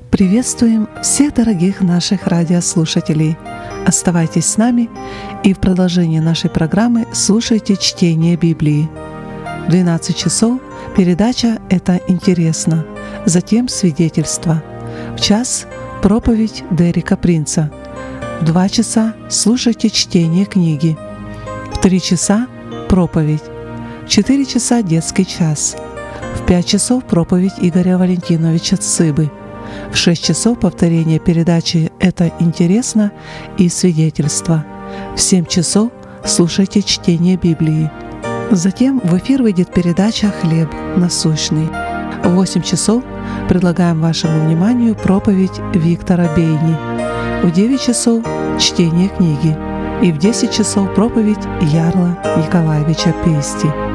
Приветствуем всех дорогих наших радиослушателей. Оставайтесь с нами и в продолжении нашей программы слушайте чтение Библии. В 12 часов передача «Это интересно», затем свидетельство. В час проповедь Дерека Принца. В 2 часа слушайте чтение книги. В 3 часа проповедь. В 4 часа детский час. В 5 часов проповедь Игоря Валентиновича Цыбы. В 6 часов повторение передачи «Это интересно» и свидетельство. В 7 часов слушайте чтение Библии. Затем в эфир выйдет передача «Хлеб насущный». В 8 часов предлагаем вашему вниманию проповедь Виктора Бейни. В 9 часов чтение книги. И в 10 часов проповедь Ярла Николаевича Пести.